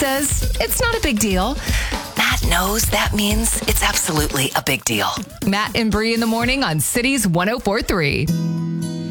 says it's not a big deal. Matt knows that means it's absolutely a big deal. Matt and Bree in the morning on Cities 104.3.